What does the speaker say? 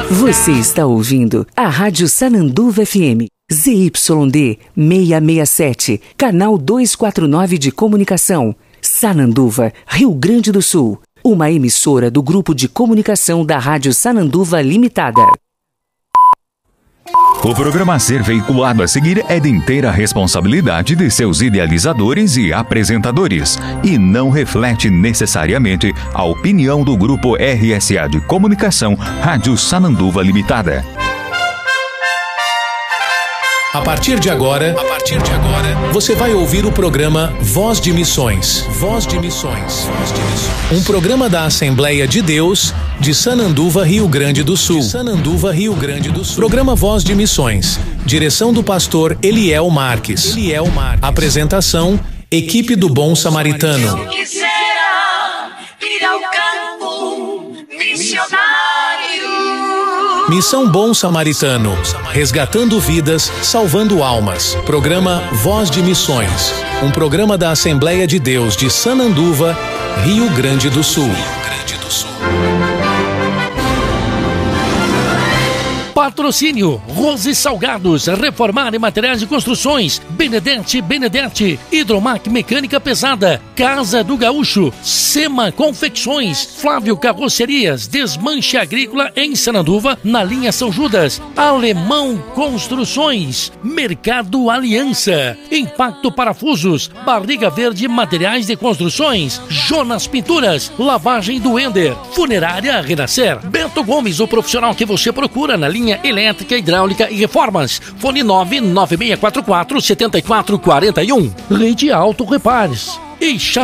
Você está ouvindo a Rádio Sananduva FM, ZYD 667, canal 249 de comunicação, Sananduva, Rio Grande do Sul. Uma emissora do Grupo de Comunicação da Rádio Sananduva Limitada. O programa a ser veiculado a seguir é de inteira responsabilidade de seus idealizadores e apresentadores e não reflete necessariamente a opinião do Grupo RSA de Comunicação Rádio Sananduva Limitada. A partir de agora, você vai ouvir o programa Voz de Missões. Voz de Missões. Um programa da Assembleia de Deus de Sananduva, Rio Grande do Sul. Programa Voz de Missões. Direção do pastor Eliel Marques. Apresentação, equipe do Bom Samaritano. Eu quisera ir ao campo missionário. Missão Bom Samaritano, resgatando vidas, salvando almas. Programa Voz de Missões, um programa da Assembleia de Deus de Sananduva, Rio Grande do Sul. Patrocínio Rose Salgados, Reformar e Materiais de Construções, Benedetti, Hidromac Mecânica Pesada, Casa do Gaúcho, Sema Confecções, Flávio Carrocerias, Desmanche Agrícola em Sananduva, na linha São Judas, Alemão Construções, Mercado Aliança, Impacto Parafusos, Barriga Verde Materiais de Construções, Jonas Pinturas, Lavagem do Ender, Funerária Renascer, Bento Gomes, o profissional que você procura na linha elétrica, hidráulica e reformas. Fone 99644-7441. Rede Auto Repares. E